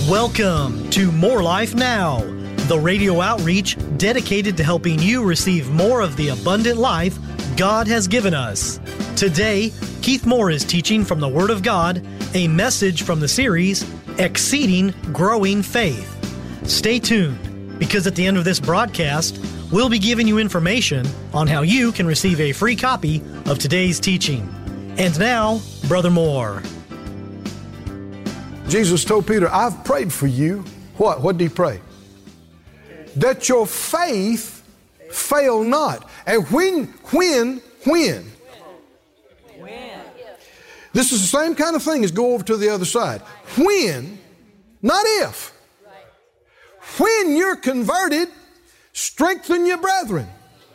Welcome to More Life Now, the radio outreach dedicated to helping you receive more of the abundant life God has given us. Today, Keith Moore is teaching from the Word of God, a message from the series, Exceeding Growing Faith. Stay tuned, because at the end of this broadcast, we'll be giving you information on how you can receive a free copy of today's teaching. And now, Brother Moore. Jesus told Peter, I've prayed for you. What? What did he pray? That your faith fail not. And when? This is the same kind of thing as go over to the other side. When, not if. When you're converted, strengthen your brethren.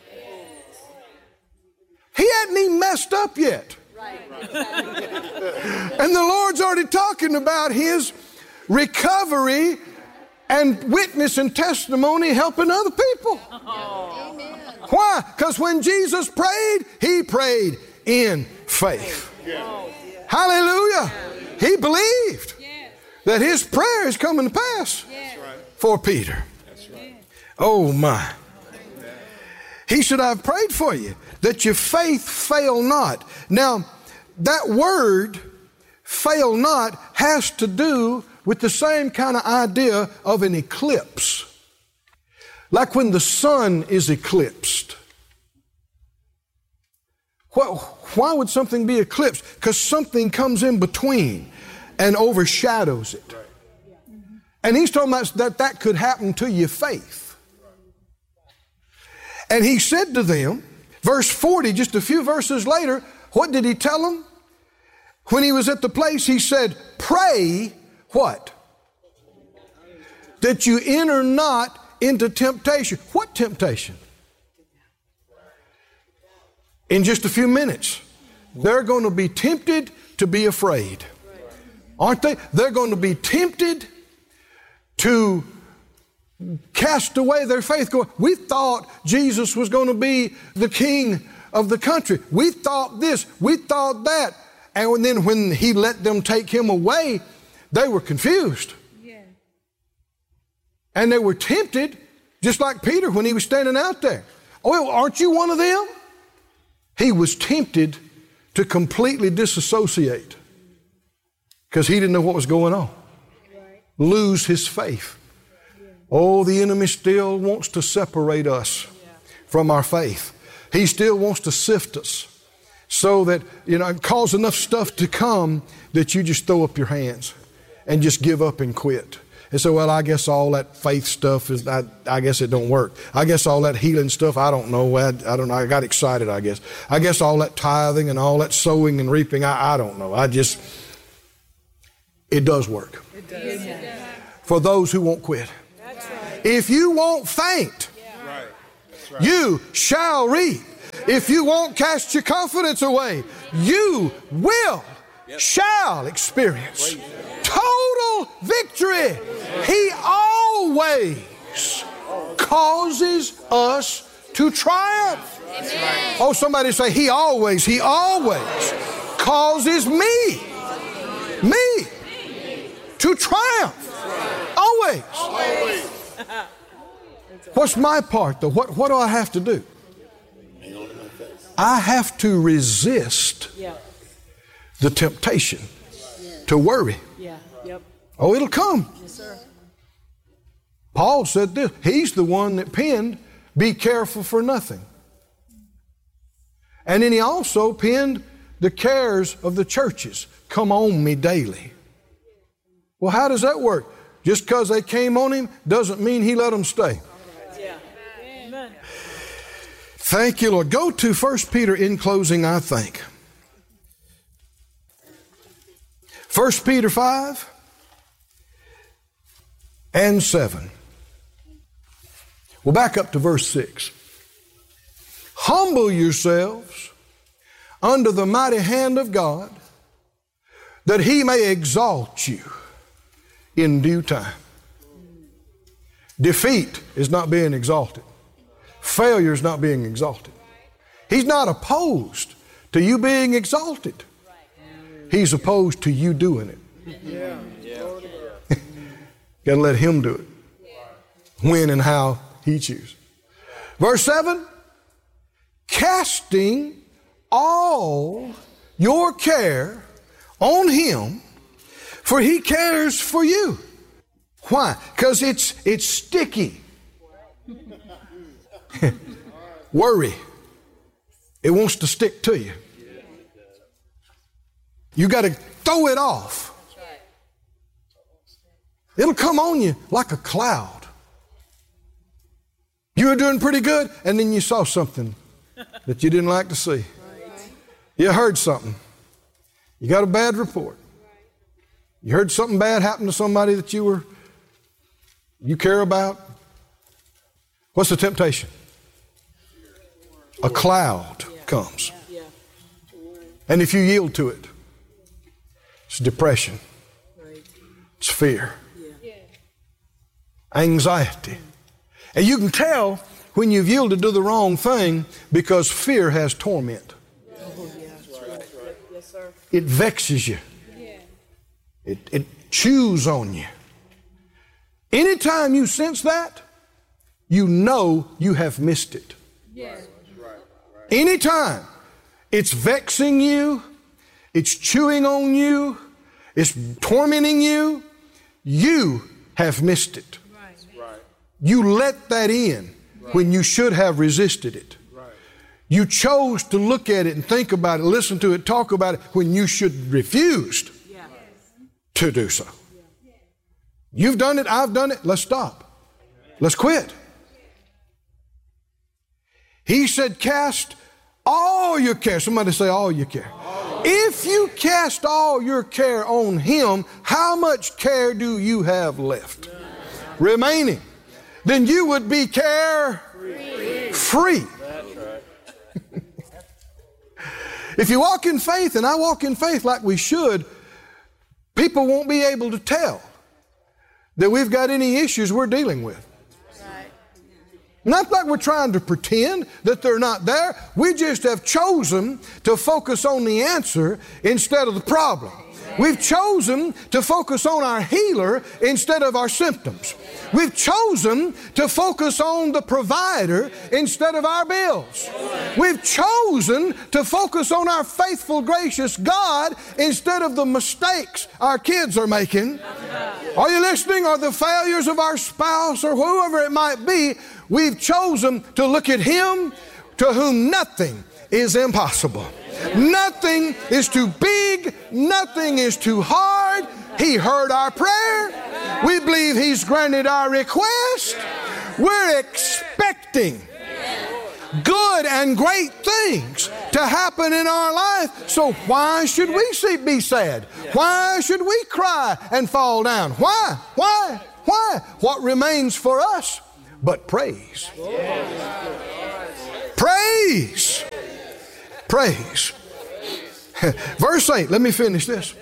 He hadn't even messed up yet. And the Lord's already talking about his recovery and witness and testimony helping other people. Amen. Why? Because when Jesus prayed, he prayed in faith. Hallelujah. He believed that his prayer is coming to pass for Peter. Oh my. He said, I've prayed for you that your faith fail not. Now, that word, fail not, has to do with the same kind of idea of an eclipse. Like when the sun is eclipsed. Why would something be eclipsed? Because something comes in between and overshadows it. And he's talking about that could happen to your faith. And he said to them, verse 40, just a few verses later, what did he tell them? When he was at the place, he said, pray what? That you enter not into temptation. What temptation? In just a few minutes, they're going to be tempted to be afraid. Aren't they? They're going to be tempted to cast away their faith. We thought Jesus was going to be the king of the country. We thought this, we thought that. And then when he let them take him away, they were confused. Yeah. And they were tempted, just like Peter when he was standing out there. Oh, aren't you one of them? He was tempted to completely disassociate because he didn't know what was going on. Right. Lose his faith. Yeah. Oh, the enemy still wants to separate us from our faith. He still wants to sift us so that, cause enough stuff to come that you just throw up your hands and just give up and quit. And so, well, I guess all that faith stuff is, I guess it don't work. I guess all that healing stuff, I don't know. I don't know. I got excited, I guess. I guess all that tithing and all that sowing and reaping, I don't know. It does work. It does. Yeah. For those who won't quit. That's right. If you won't faint, right. You shall reap. If you won't cast your confidence away, you will, shall experience total victory. He always causes us to triumph. Right. Oh, somebody say, He always causes me to triumph. Always. What's my part though? What do I have to do? I have to resist the temptation to worry. Oh, it'll come. Yes, sir. Paul said this. He's the one that penned, be careful for nothing. And then he also penned the cares of the churches come on me daily. Well, how does that work? Just because they came on him doesn't mean he let them stay. Yeah. Amen. Thank you, Lord. Go to 1 Peter in closing, I think. 1 Peter 5 and 7. We'll back up to verse 6. Humble yourselves under the mighty hand of God, that He may exalt you in due time. Defeat is not being exalted. Failure is not being exalted. He's not opposed to you being exalted. He's opposed to you doing it. Got to let Him do it. When and how He chooses. Verse 7, casting all your care on Him, for He cares for you. Why? Because it's sticky. Worry. It wants to stick to you. You got to throw it off. It'll come on you like a cloud. You were doing pretty good, and then you saw something that you didn't like to see. You heard something. You got a bad report. You heard something bad happen to somebody that you care about. What's the temptation? A cloud comes. And if you yield to it, it's depression. It's fear. Anxiety. And you can tell when you've yielded to the wrong thing because fear has torment. It vexes you. It chews on you. Anytime you sense that, you know you have missed it. Anytime it's vexing you, it's chewing on you, it's tormenting you, you have missed it. You let that in when you should have resisted it. You chose to look at it and think about it, listen to it, talk about it when you should refused to do so. You've done it, I've done it, let's stop. Let's quit. He said, cast all your care. Somebody say all your care. If you cast all your care on Him, how much care do you have left? Remaining. Then you would be care-free. If you walk in faith, and I walk in faith like we should, people won't be able to tell that we've got any issues we're dealing with. Not like we're trying to pretend that they're not there. We just have chosen to focus on the answer instead of the problem. We've chosen to focus on our healer instead of our symptoms. We've chosen to focus on the provider instead of our bills. We've chosen to focus on our faithful, gracious God instead of the mistakes our kids are making. Are you listening? Or the failures of our spouse or whoever it might be. We've chosen to look at Him to whom nothing is impossible. Nothing is too big. Nothing is too hard. He heard our prayer. We believe He's granted our request. We're expecting good and great things to happen in our life. So why should we be sad? Why should we cry and fall down? Why? What remains for us but praise? Praise. Praise. Verse 8, let me finish this.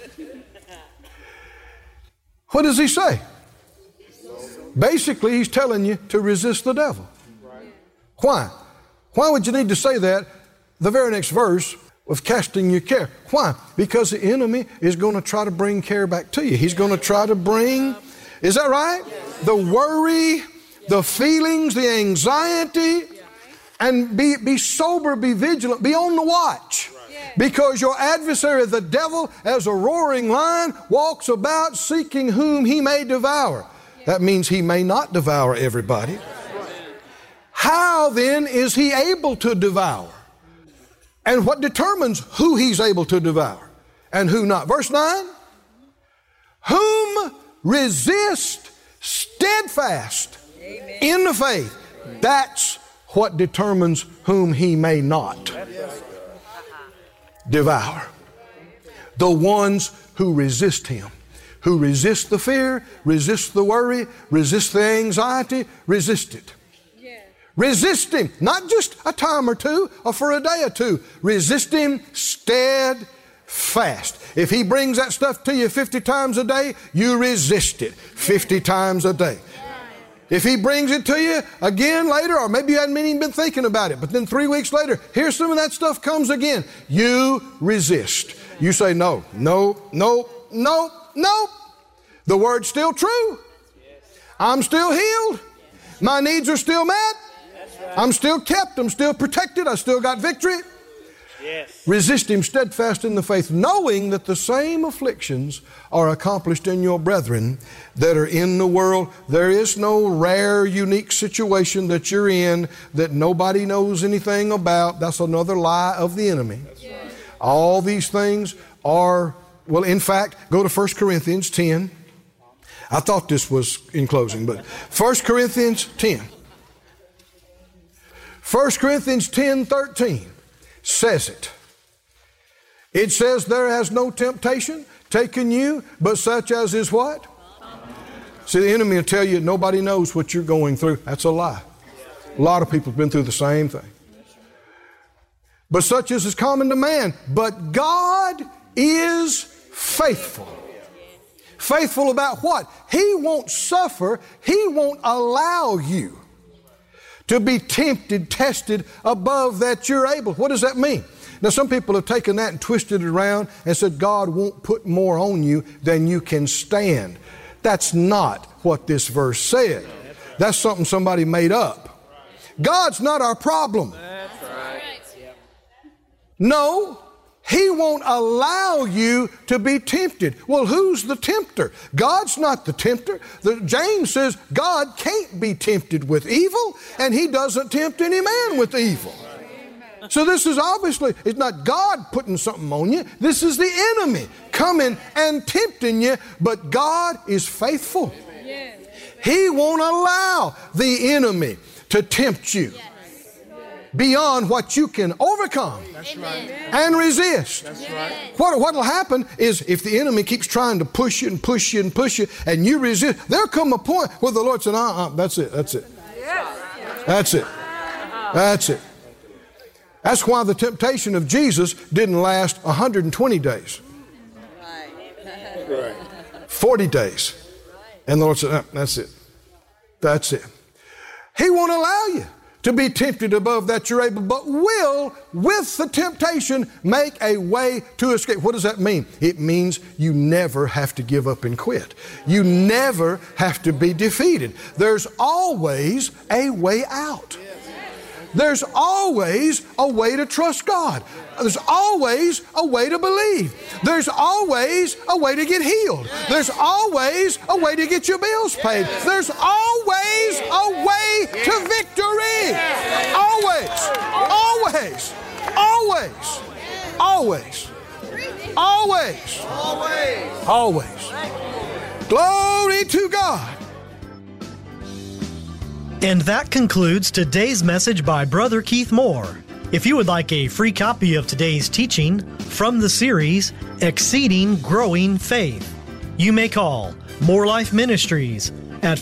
What does he say? Basically, he's telling you to resist the devil. Why? Why would you need to say that? The very next verse of casting your care. Why? Because the enemy is going to try to bring care back to you. He's going to try to bring, is that right? The worry, the feelings, the anxiety, and be sober, be vigilant, be on the watch. Because your adversary, the devil, as a roaring lion, walks about seeking whom he may devour. That means he may not devour everybody. How then is he able to devour? And what determines who he's able to devour and who not? Verse 9, whom resist steadfast in the faith. That's what determines whom he may not devour. The ones who resist him, who resist the fear, resist the worry, resist the anxiety, resist it. Resist him, not just a time or two or for a day or two. Resist him steadfast. If he brings that stuff to you 50 times a day, you resist it 50 times a day. If he brings it to you again later, or maybe you hadn't even been thinking about it, but then 3 weeks later, here's some of that stuff comes again. You resist. You say, no. The word's still true. I'm still healed. My needs are still met. I'm still kept. I'm still protected. I still got victory. Yes. Resist him steadfast in the faith, knowing that the same afflictions are accomplished in your brethren that are in the world. There is no rare, unique situation that you're in that nobody knows anything about. That's another lie of the enemy. Yes. All these things are, well, in fact, go to 1 Corinthians 10. I thought this was in closing, but 1 Corinthians 10. 1 Corinthians 10:13. says it. It says there has no temptation taken you, but such as is what? See, the enemy will tell you nobody knows what you're going through. That's a lie. A lot of people have been through the same thing. But such as is common to man. But God is faithful. Faithful about what? He won't suffer. He won't allow you to be tempted, tested above that you're able. What does that mean? Now, some people have taken that and twisted it around and said God won't put more on you than you can stand. That's not what this verse said. That's something somebody made up. God's not our problem. No, He won't allow you to be tempted. Well, who's the tempter? God's not the tempter. James says God can't be tempted with evil, and He doesn't tempt any man with evil. So this is obviously, it's not God putting something on you. This is the enemy coming and tempting you, but God is faithful. He won't allow the enemy to tempt you beyond what you can overcome. That's right. And resist. That's right. What will happen is if the enemy keeps trying to push you and push you and push you and you resist, there'll come a point where the Lord said, that's it. That's it. That's it. That's why the temptation of Jesus didn't last 120 days. 40 days. And the Lord said, that's it. That's it. He won't allow you to be tempted above that you're able, but will, with the temptation, make a way to escape. What does that mean? It means you never have to give up and quit. You never have to be defeated. There's always a way out. There's always a way to trust God. There's always a way to believe. There's always a way to get healed. There's always a way to get your bills paid. There's always a way to victory. Always. Always. Always. Always. Always. Always. Glory to God. And that concludes today's message by Brother Keith Moore. If you would like a free copy of today's teaching from the series, Exceeding Growing Faith, you may call More Life Ministries at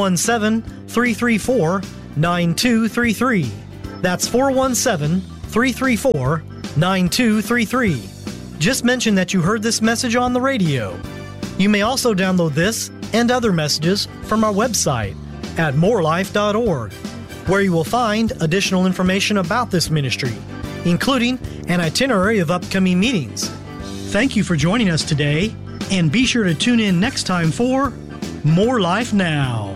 417-334-9233. That's 417-334-9233. Just mention that you heard this message on the radio. You may also download this and other messages from our website at morelife.org, where you will find additional information about this ministry, including an itinerary of upcoming meetings. Thank you for joining us today, and be sure to tune in next time for More Life Now.